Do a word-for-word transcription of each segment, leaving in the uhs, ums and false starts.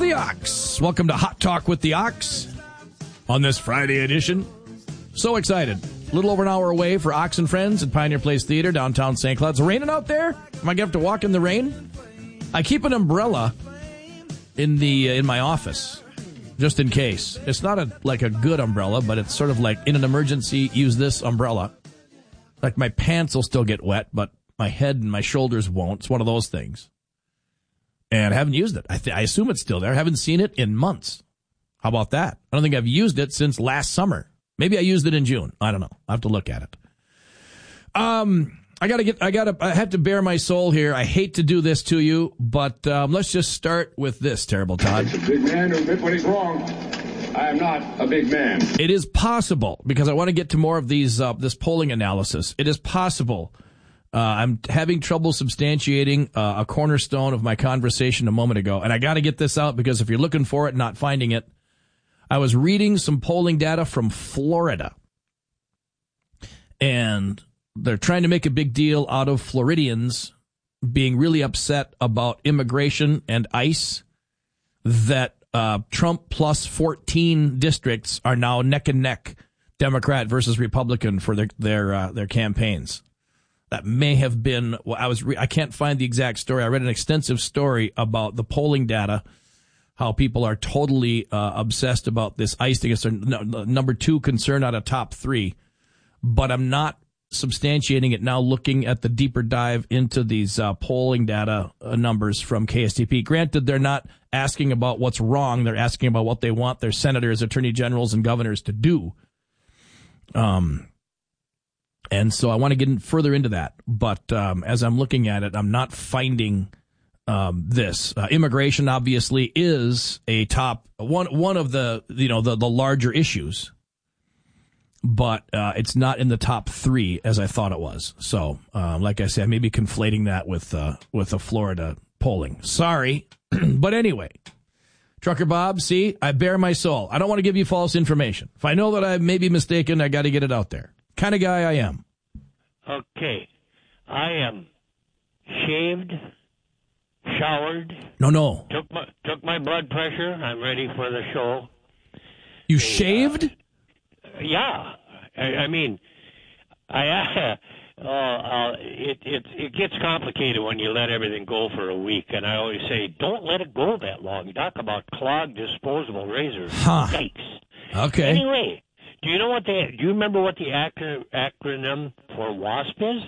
the Ox. Welcome to Hot Talk with the Ox on this Friday edition. So excited. A little over an hour away for Ox and Friends at Pioneer Place Theater, downtown Saint Cloud. It's raining out there? Am I going to have to walk in the rain? I keep an umbrella in the uh, in my office, just in case. It's not a like a good umbrella, but it's sort of like, in an emergency, use this umbrella. Like, my pants will still get wet, but my head and my shoulders won't. It's one of those things. And I haven't used it. I, th- I assume it's still there. I haven't seen it in months. How about that? I don't think I've used it since last summer. Maybe I used it in June. I don't know. I have to look at it. Um, I gotta get. I gotta. I have to bare my soul here. I hate to do this to you, but um, let's just start with this. Terrible Todd. It's a big man who admit when he's wrong. I am not a big man. It is possible, because I want to get to more of these. Uh, this polling analysis. It is possible. Uh, I'm having trouble substantiating uh, a cornerstone of my conversation a moment ago, and I got to get this out, because if you're looking for it and not finding it, I was reading some polling data from Florida, and they're trying to make a big deal out of Floridians being really upset about immigration and ICE, that uh, Trump plus fourteen districts are now neck and neck, Democrat versus Republican, for their their uh, their campaigns. That may have been, well, I was, re- I can't find the exact story. I read an extensive story about the polling data, how people are totally uh, obsessed about this ICE thing. It's their n- number two concern out of top three. But I'm not substantiating it now, looking at the deeper dive into these uh, polling data uh, numbers from K S T P. Granted, they're not asking about what's wrong. They're asking about what they want their senators, attorney generals, and governors to do. Um. And so I want to get in further into that. But um, as I'm looking at it, I'm not finding um, this. Uh, immigration, obviously, is a top one one of the, you know, the, the larger issues. But uh, it's not in the top three as I thought it was. So, uh, like I said, I may be conflating that with, uh, with the Florida polling. Sorry. But anyway, Trucker Bob, see, I bare my soul. I don't want to give you false information. If I know that I may be mistaken, I got to get it out there. Kind of guy I am. Okay. I am shaved, showered. No, no. Took my took my blood pressure. I'm ready for the show. You a, shaved? Uh, yeah. I, I mean, I uh, uh, it it it gets complicated when you let everything go for a week, and I always say, don't let it go that long. You talk about clogged disposable razors. Huh. Yikes. Okay. Anyway. Do you know what the? Do you remember what the acro, acronym for WASP is?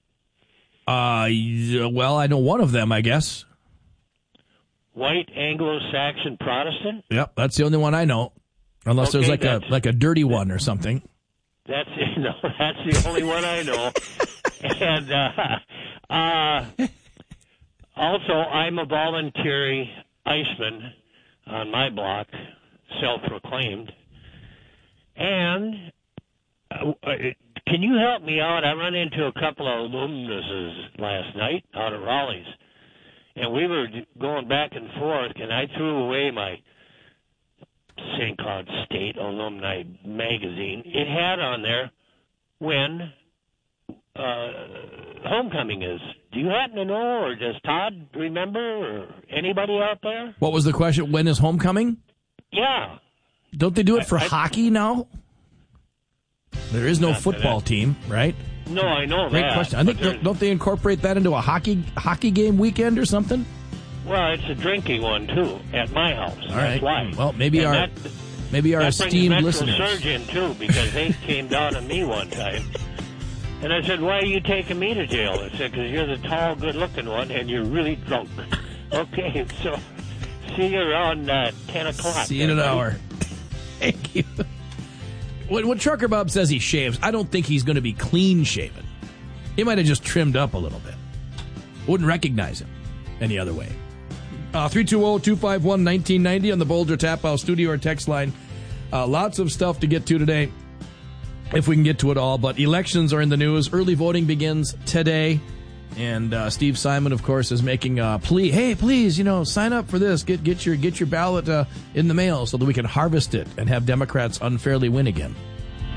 Uh, well, I know one of them, I guess. White Anglo-Saxon Protestant. Yep, that's the only one I know. Unless okay, there's like a like a dirty one or something. That's no, that's the only one I know. And uh, uh, also, I'm a voluntary iceman on my block, self-proclaimed. And uh, can you help me out? I run into a couple of alumnuses last night out of Raleigh's, and we were going back and forth, and I threw away my Saint Cloud State Alumni magazine. It had on there when uh, homecoming is. Do you happen to know, or does Todd remember, or anybody out there? What was the question? When is homecoming? Yeah. Don't they do it for I, I, hockey now? There is no football team, right? No, I know Great that. Great question. I think don't, don't they incorporate that into a hockey hockey game weekend or something? Well, it's a drinking one too at my house. All That's right. why. Well, maybe and our that, maybe our that esteemed brings listeners. Surgeon too, because they came down on me one time, and I said, "Why are you taking me to jail?" I said, "Because you're the tall, good-looking one, and you're really drunk." Okay, so see you around uh, ten o'clock. See you in an hour. Thank you. When, when Trucker Bob says he shaves, I don't think he's going to be clean shaven. He might have just trimmed up a little bit. Wouldn't recognize him any other way. Uh, three two zero, two five one, one nine nine zero on the Boulder Tap House studio or text line. Uh, lots of stuff to get to today, if we can get to it all. But elections are in the news. Early voting begins today. And uh, Steve Simon, of course, is making a plea. Hey, please, you know, sign up for this. Get get your get your ballot uh, in the mail so that we can harvest it and have Democrats unfairly win again. Hey,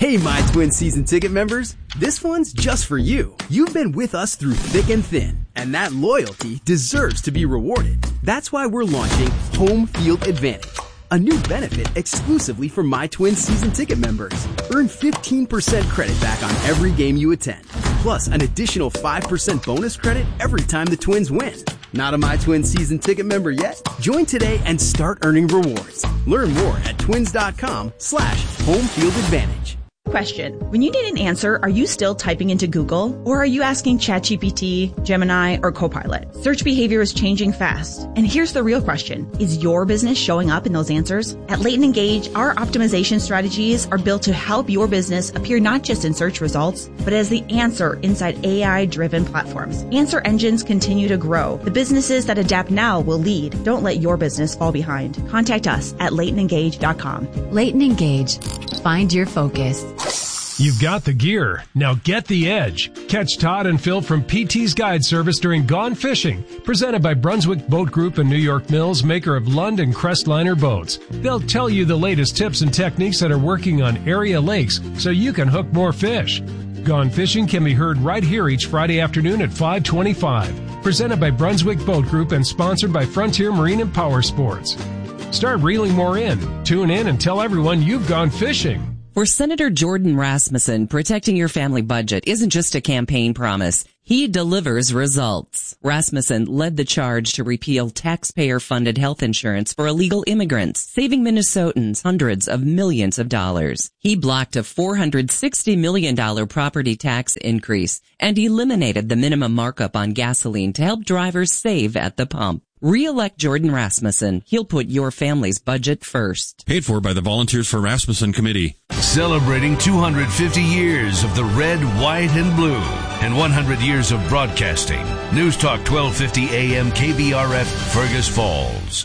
Hey, My Twin season ticket members, this one's just for you. You've been with us through thick and thin, and that loyalty deserves to be rewarded. That's why we're launching Home Field Advantage, a new benefit exclusively for My Twin season ticket members. Earn fifteen percent credit back on every game you attend, plus an additional five percent bonus credit every time the Twins win. Not a My Twin season ticket member yet? Join today and start earning rewards. Learn more at twins.com slash home field advantage. Question. When you need an answer, are you still typing into Google? Or are you asking ChatGPT, Gemini, or Copilot? Search behavior is changing fast. And here's the real question. Is your business showing up in those answers? At Leighton Engage, our optimization strategies are built to help your business appear not just in search results, but as the answer inside A I-driven platforms. Answer engines continue to grow. The businesses that adapt now will lead. Don't let your business fall behind. Contact us at leighton engage dot com. Leighton Engage. Find your focus. You've got the gear. Now get the edge. Catch Todd and Phil from P T's Guide Service during Gone Fishing, presented by Brunswick Boat Group and New York Mills, maker of Lund and Crestliner boats. They'll tell you the latest tips and techniques that are working on area lakes so you can hook more fish. Gone Fishing can be heard right here each Friday afternoon at five twenty-five. Presented by Brunswick Boat Group and sponsored by Frontier Marine and Power Sports. Start reeling more in. Tune in and tell everyone you've gone fishing. For Senator Jordan Rasmussen, protecting your family budget isn't just a campaign promise. He delivers results. Rasmussen led the charge to repeal taxpayer-funded health insurance for illegal immigrants, saving Minnesotans hundreds of millions of dollars. He blocked a four hundred sixty million dollars property tax increase and eliminated the minimum markup on gasoline to help drivers save at the pump. Re-elect Jordan Rasmussen. He'll put your family's budget first. Paid for by the Volunteers for Rasmussen Committee. Celebrating two hundred fifty years of the red, white, and blue and one hundred years of broadcasting. News Talk twelve fifty A M K B R F, Fergus Falls.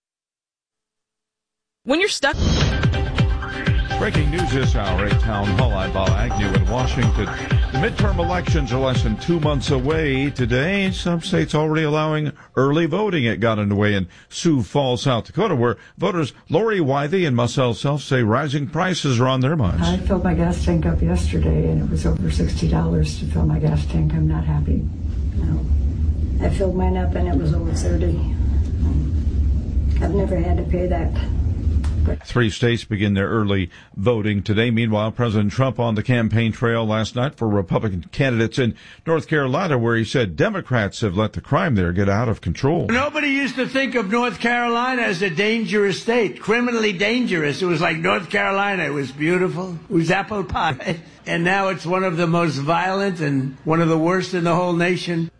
When you're stuck... Breaking news this hour at Town Hall. I'm Bob Agnew in Washington. The midterm elections are less than two months away today. Some states already allowing early voting. It got underway in Sioux Falls, South Dakota, where voters Lori Wythe and Marcel Self say rising prices are on their minds. I filled my gas tank up yesterday, and it was over sixty dollars to fill my gas tank. I'm not happy. No. I filled mine up, and it was over thirty dollars. I've never had to pay that. Three states begin their early voting today. Meanwhile, President Trump on the campaign trail last night for Republican candidates in North Carolina, where he said Democrats have let the crime there get out of control. Nobody used to think of North Carolina as a dangerous state, criminally dangerous. It was like North Carolina. It was beautiful. It was apple pie. And now it's one of the most violent and one of the worst in the whole nation.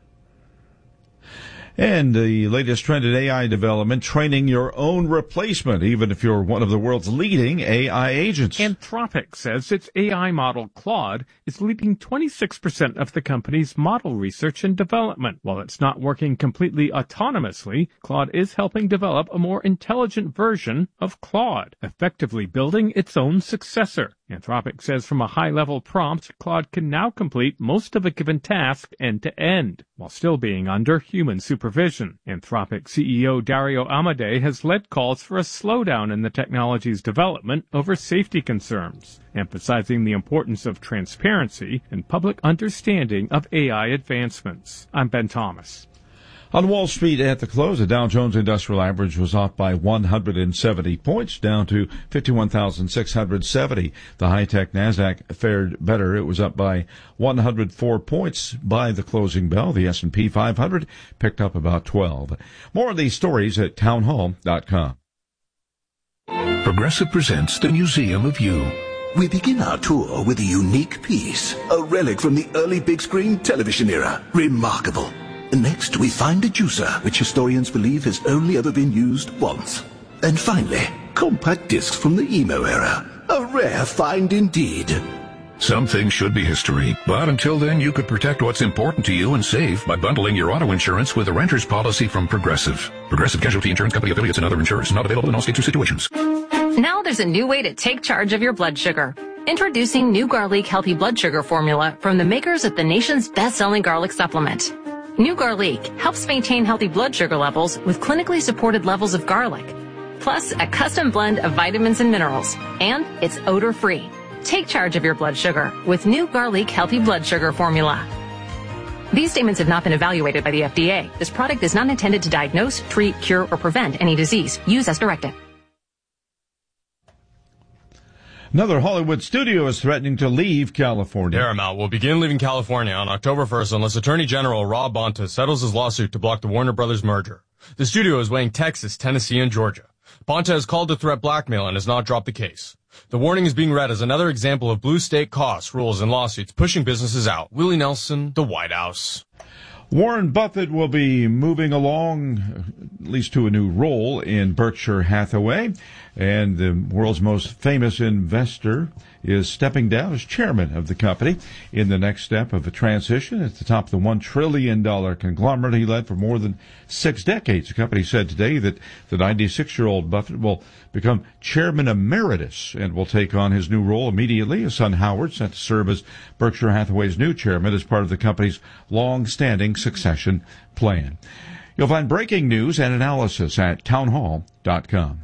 And the latest trend in A I development, training your own replacement, even if you're one of the world's leading A I agents. Anthropic says its A I model, Claude, is leading twenty-six percent of the company's model research and development. While it's not working completely autonomously, Claude is helping develop a more intelligent version of Claude, effectively building its own successor. Anthropic says from a high-level prompt, Claude can now complete most of a given task end-to-end, while still being under human supervision. Anthropic C E O Dario Amodei has led calls for a slowdown in the technology's development over safety concerns, emphasizing the importance of transparency and public understanding of A I advancements. I'm Ben Thomas. On Wall Street at the close, the Dow Jones Industrial Average was off by one hundred seventy points, down to fifty-one thousand six hundred seventy. The high-tech NASDAQ fared better. It was up by one hundred four points by the closing bell. The S and P five hundred picked up about twelve. More of these stories at townhall dot com. Progressive presents the Museum of You. We begin our tour with a unique piece, a relic from the early big screen television era. Remarkable. Next, we find a juicer, which historians believe has only ever been used once. And finally, compact discs from the emo era. A rare find indeed. Some things should be history, but until then you could protect what's important to you and save by bundling your auto insurance with a renter's policy from Progressive. Progressive Casualty Insurance Company affiliates and other insurers. Not available in all states or situations. Now there's a new way to take charge of your blood sugar. Introducing New Garlic Healthy Blood Sugar Formula from the makers of the nation's best-selling garlic supplement. New Garlic helps maintain healthy blood sugar levels with clinically supported levels of garlic, plus a custom blend of vitamins and minerals, and it's odor-free. Take charge of your blood sugar with new Garlic Healthy Blood Sugar Formula. These statements have not been evaluated by the F D A. This product is not intended to diagnose, treat, cure, or prevent any disease. Use as directed. Another Hollywood studio is threatening to leave California. Paramount will begin leaving California on October first unless Attorney General Rob Bonta settles his lawsuit to block the Warner Brothers merger. The studio is weighing Texas, Tennessee, and Georgia. Bonta has called the threat blackmail and has not dropped the case. The warning is being read as another example of blue state costs, rules, and lawsuits pushing businesses out. Willie Nelson, The White House. Warren Buffett will be moving along, at least to a new role in Berkshire Hathaway, and the world's most famous investor is stepping down as chairman of the company in the next step of a transition at the top of the one trillion dollars conglomerate he led for more than six decades. The company said today that the ninety-six-year-old Buffett will become chairman emeritus and will take on his new role immediately. His son Howard set to serve as Berkshire Hathaway's new chairman as part of the company's long-standing succession plan. You'll find breaking news and analysis at townhall dot com.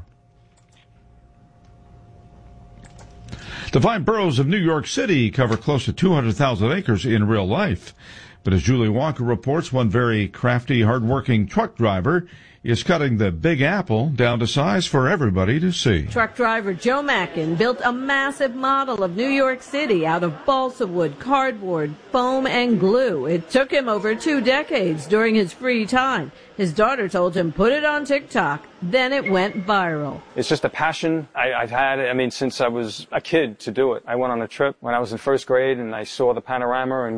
The five boroughs of New York City cover close to two hundred thousand acres in real life. But as Julie Walker reports, one very crafty, hard-working truck driver is cutting the Big Apple down to size for everybody to see. Truck driver Joe Mackin built a massive model of New York City out of balsa wood, cardboard, foam, and glue. It took him over two decades during his free time. His daughter told him, put it on TikTok. Then it went viral. It's just a passion I, I've had, I mean, since I was a kid to do it. I went on a trip when I was in first grade and I saw the panorama and